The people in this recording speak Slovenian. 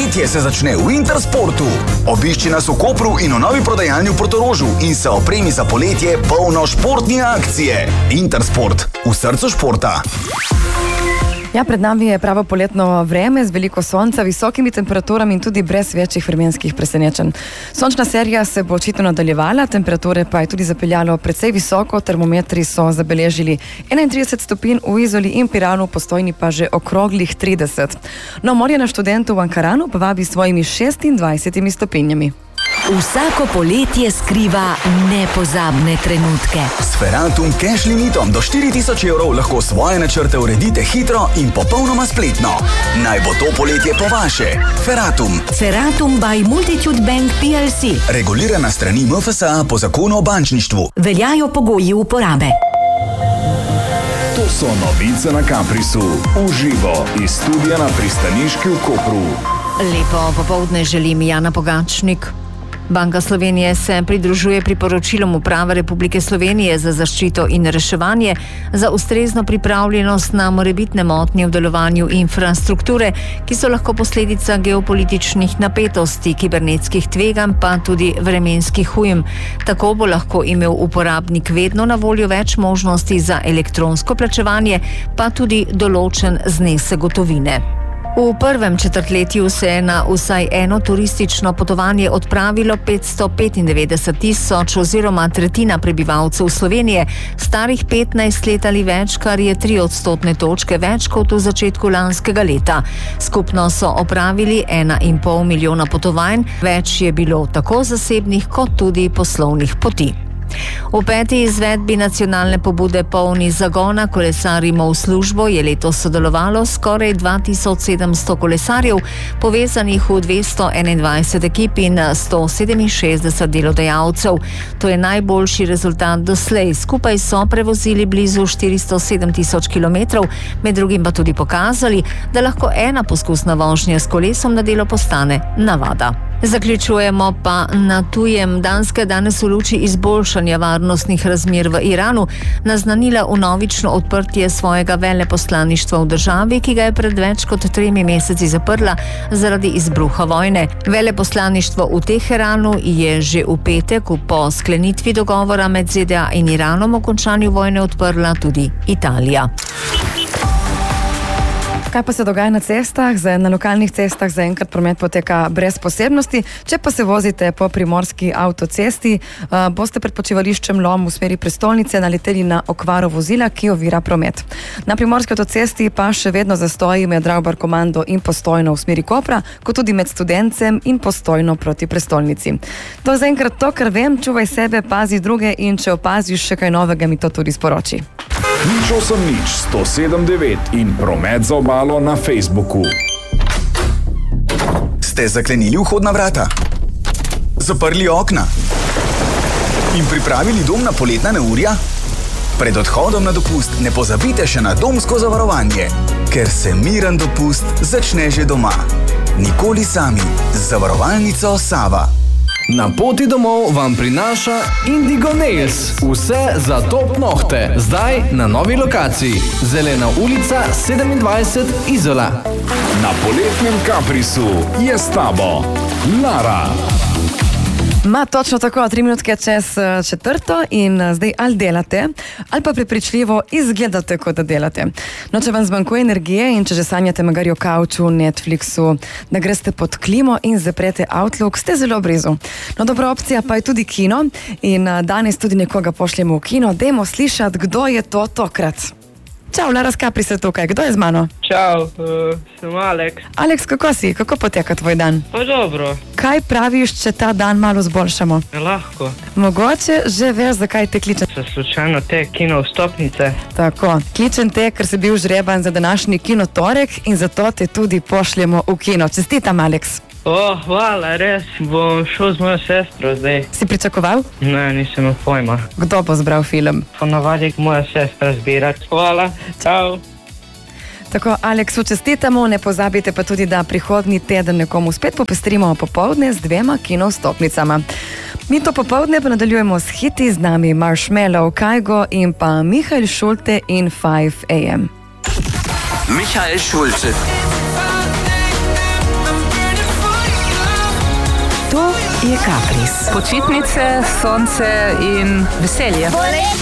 poletje se začne v Intersportu. Obišči nas v Kopru in v novi prodajalni v Portorožu in se opremi za poletje polno športne akcije. Intersport, v srcu športa. Ja, pred nami je pravo poletno vreme z veliko sonca, visokimi temperaturami in tudi brez večjih vremenskih presenečenj. Sončna serija se bo očitno nadaljevala, temperature pa je tudi zapeljalo precej visoko, termometri so zabeležili 31 stopinj v Izoli in Piranu, Postojni pa že okroglih 30. No, Morjana študentu v Ankaranu pa vabi svojimi 26 stopinjami. Vsako poletje skriva nepozabne trenutke. S Ferratum cash limitom do 4000 evrov lahko svoje načrte uredite hitro in popolnoma spletno. Naj bo to poletje po vaše. Ferratum. Ferratum by Multitude Bank PLC. Regulirana strani MFSA po zakonu o bančništvu. Veljajo pogoji uporabe. To so novice na Caprisu. Uživo iz studia na Pristaniški v Kopru. Lepo popoldne želim, Jana Pogačnik. Banka Slovenije se pridružuje priporočilom Uprave Republike Slovenije za zaščito in reševanje za ustrezno pripravljenost na morebitne motnje v delovanju infrastrukture, ki so lahko posledica geopolitičnih napetosti, kibernetskih tveganj pa tudi vremenskih ujm. Tako bo lahko imel uporabnik vedno na voljo več možnosti za elektronsko plačevanje, pa tudi določen znesek gotovine. V prvem četrtletju se je na vsaj eno turistično potovanje odpravilo 595 000 oziroma tretjina prebivalcev Slovenije, starih 15 let ali več, kar je 3 odstotne točke več kot v začetku lanskega leta. Skupno so opravili 1,5 milijona potovanj, več je bilo tako zasebnih kot tudi poslovnih poti. V 5. izvedbi nacionalne pobude Polni zagona kolesarimo v službo je letos sodelovalo skoraj 2700 kolesarjev, povezanih v 221 ekip in 167 delodajalcev. To je najboljši rezultat doslej. Skupaj so prevozili blizu 407 000 kilometrov, med drugim pa tudi pokazali, da lahko ena poskusna vožnja s kolesom na delo postane navada. Zaključujemo pa na tujem. Danska danes v luči izboljšanja varnostnih razmer v Iranu naznanila vnovično odprtje svojega veleposlaništva v državi, ki ga je pred več kot 3 meseci zaprla zaradi izbruha vojne. Veleposlaništvo v Teheranu je že v petek po sklenitvi dogovora med ZDA in Iranom o končanju vojne odprla tudi Italija. Kaj pa se dogaja na cestah? Na lokalnih cestah zaenkrat promet poteka brez posebnosti. Če pa se vozite po primorski avtocesti, boste pred počivališčem Lom v smeri prestolnice naleteli na okvaro vozila, ki ovira promet. Na primorski avtocesti pa še vedno zastoji med Ravbar-Komando in Postojno v smeri Kopra, kot tudi med Studencem in Postojno proti prestolnici. To je zaenkrat to, kar vem. Čuvaj sebe, pazi druge in če opaziš še kaj novega, mi to tudi sporoči. Nič 107.9 in promet za obalo na Facebooku. Ste zaklenili vhodna vrata? Zaprli okna? In pripravili dom na poletna neurja? Pred odhodom na dopust ne pozabite še na domsko zavarovanje, ker se miren dopust začne že doma. Nikoli sami z zavarovalnico Sava. Na poti domov vam prinaša Indigo Nails. Vse za top nohte. Zdaj na novi lokaciji. Zelena ulica 27 Izola. Na poletnem Caprisu je s tabo Lara. Točno tako, 3 minutke čez 4 in zdaj ali delate, ali pa prepričljivo izgledate, kot da delate. No, če vam zmanjkuje energije in če že sanjate magari o kavču, Netflixu, da greste pod klimo in zaprete Outlook, ste zelo blizu. No, dobra opcija pa je tudi kino in danes tudi nekoga pošljemo v kino. Dajmo slišati, kdo je to tokrat. Čau, Lara Skapri se tukaj. Kdo je z mano? Čau, sem Aleks. Aleks, kako si? Kako poteka tvoj dan? Pa dobro. Kaj praviš, če ta dan malo zboljšamo? Lahko. Mogoče že veš, zakaj te kličem. So slučajno te kino vstopnice. Tako, kličem te, ker si bil žreban za današnji kino torek in zato te tudi pošljemo v kino. Čestitam, Aleks. Hvala, res. Bom šel z mojo sestro zdaj. Si pričakoval? Ne, nisem imel pojma. Kdo bo zbral film? Ponavadi moja sestra zbira. Hvala, čau. Tako, Aleksu čestitamo, ne pozabite pa tudi, da prihodnji teden nekomu spet popestrimo popoldne z 2 kino vstopnicama. Mi to popoldne pa nadaljujemo s hiti, z nami Marshmallow, Kajgo in pa Michael Schulte in 5 AM. Michael Schulte. Podjetje Kapris. Počitnice, sonce in veselje.